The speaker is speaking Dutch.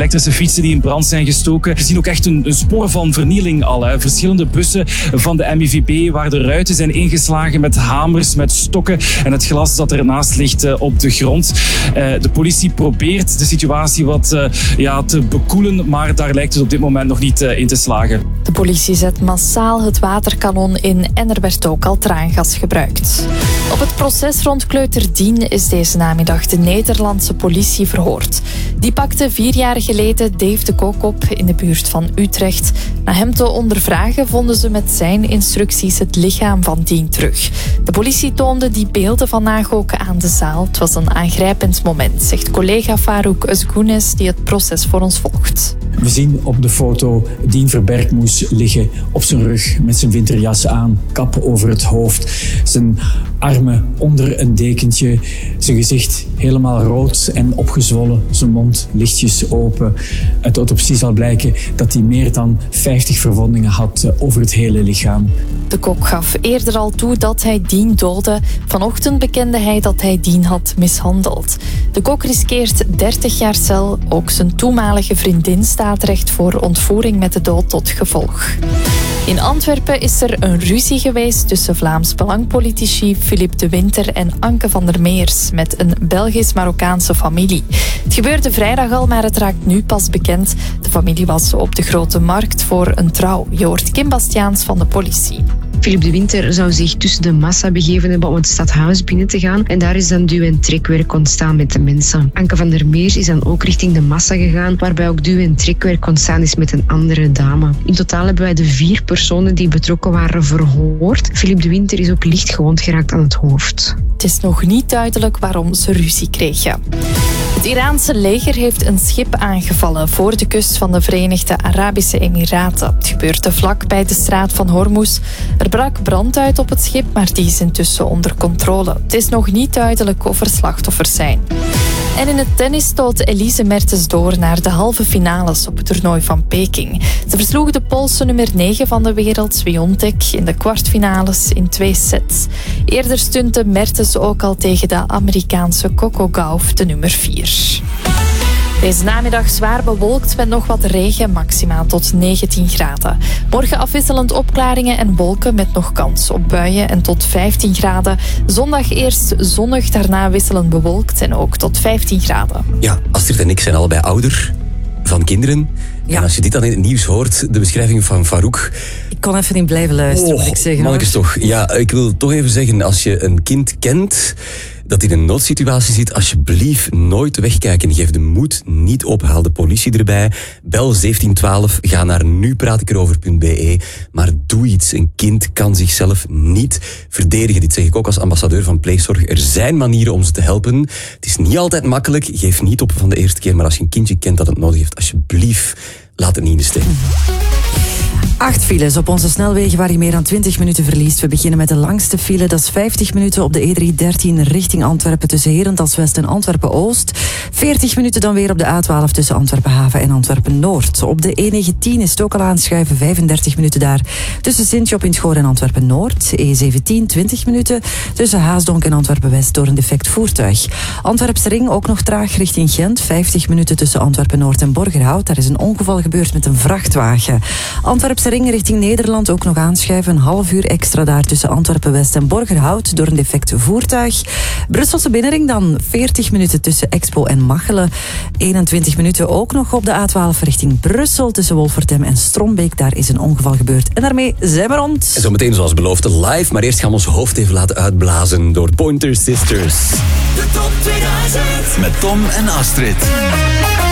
elektrische fietsen die in brand zijn gestoken. We zien ook echt een spoor van vernieling al. Hè. Verschillende bussen van de MIVB waar de ruiten zijn ingeslagen met hamers, met stokken en het glas dat ernaast ligt op de grond. De politie probeert de situatie wat te bekoelen, maar daar lijkt het op dit moment nog niet in te slagen. De politie zet massaal het waterkanon in en er werd ook al traangas gebruikt. Op het proces rond kleuter Dien is deze namiddag de Nederlandse politie verhoord. Die pakte 4 jaar geleden Dave de Kok op in de buurt van Utrecht. Na hem te ondervragen vonden ze met zijn instructies het lichaam van Dien terug. De politie toonde die beelden van nagoken aan de zaal. Het was een aangrijpend moment, zegt collega Farouk Özgounes die het proces voor ons volgt. We zien op de foto Dien Verbergmoes liggen op zijn rug met zijn winterjas aan, kap over het hoofd, zijn armen onder een dekentje, zijn gezicht helemaal rood en opgezwollen, zijn mond lichtjes open. Uit de autopsie zal blijken dat hij meer dan 50 verwondingen had over het hele lichaam. De Kok gaf eerder al toe dat hij Dien doodde. Vanochtend bekende hij dat hij Dien had mishandeld. De Kok riskeert 30 jaar cel. Ook zijn toenmalige vriendin staat terecht voor ontvoering met de dood tot gevolg. In Antwerpen is er een ruzie geweest tussen Vlaams Belangpolitici Philippe de Winter en Anke van der Meers met een Belgisch-Marokkaanse familie. Het gebeurde vrijdag al, maar het raakt nu pas bekend. De familie was op de Grote Markt voor een trouw. Je hoort Kim Bastiaans van de politie. Philippe de Winter zou zich tussen de massa begeven hebben om het stadhuis binnen te gaan. En daar is dan duw- en trekwerk ontstaan met de mensen. Anke van der Meers is dan ook richting de massa gegaan, waarbij ook duw- en trekwerk ontstaan is met een andere dame. In totaal hebben wij de 4 personen die betrokken waren verhoord. Philippe de Winter is ook licht gewond geraakt aan het hoofd. Het is nog niet duidelijk waarom ze ruzie kregen. Het Iraanse leger heeft een schip aangevallen voor de kust van de Verenigde Arabische Emiraten. Het gebeurde vlak bij de straat van Hormuz. Er brak brand uit op het schip, maar die is intussen onder controle. Het is nog niet duidelijk of er slachtoffers zijn. En in het tennis stoot Elise Mertens door naar de halve finales op het toernooi van Peking. Ze versloeg de Poolse nummer 9 van de wereld, Swiatek, in de kwartfinales in 2 sets. Eerder stunte Mertens ook al tegen de Amerikaanse Coco Gauff, de nummer 4. Deze namiddag zwaar bewolkt met nog wat regen, maximaal tot 19 graden. Morgen afwisselend opklaringen en wolken met nog kans op buien en tot 15 graden. Zondag eerst zonnig, daarna wisselend bewolkt en ook tot 15 graden. Ja, Astrid en ik zijn allebei ouder van kinderen. Ja. En als je dit dan in het nieuws hoort, de beschrijving van Farouk... Ik kon even niet blijven luisteren, moet ik zeggen. Mannetjes toch. Ja, ik wil toch even zeggen, als je een kind kent dat in een noodsituatie zit, alsjeblieft nooit wegkijken. Geef de moed niet op, haal de politie erbij. Bel 1712, ga naar nupraatikerover.be. Maar doe iets. Een kind kan zichzelf niet verdedigen. Dit zeg ik ook als ambassadeur van pleegzorg. Er zijn manieren om ze te helpen. Het is niet altijd makkelijk. Geef niet op van de eerste keer. Maar als je een kindje kent dat het nodig heeft, alsjeblieft, laat het niet in de steek. 8 files op onze snelwegen waar je meer dan 20 minuten verliest. We beginnen met de langste file. Dat is 50 minuten op de E313 richting Antwerpen tussen Herentals-West en Antwerpen-Oost. 40 minuten dan weer op de A12 tussen Antwerpen-Haven en Antwerpen-Noord. Op de E19 is het ook al aanschuiven, 35 minuten daar tussen Sint-Job in het Goor en Antwerpen-Noord. E17 20 minuten tussen Haasdonk en Antwerpen-West door een defect voertuig. Antwerpse ring ook nog traag richting Gent. 50 minuten tussen Antwerpen-Noord en Borgerhout. Daar is een ongeval gebeurd met een vrachtwagen. Antwerpse ring richting Nederland ook nog aanschuiven. Een half uur extra daar tussen Antwerpen-West en Borgerhout door een defect voertuig. Brusselse binnenring dan 40 minuten tussen Expo en Machelen. 21 minuten ook nog op de A12 richting Brussel tussen Wolvertem en Strombeek. Daar is een ongeval gebeurd. En daarmee zijn we rond. En zometeen zoals beloofd live, maar eerst gaan we ons hoofd even laten uitblazen door Pointer Sisters. De top 2000 met Tom en Astrid.